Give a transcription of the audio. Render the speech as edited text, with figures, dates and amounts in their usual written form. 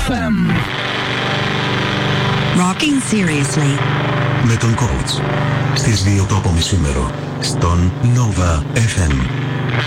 FM. Rocking seriously. Με τον coach. Στις 2 το απομισήμερο. Στον Nova FM.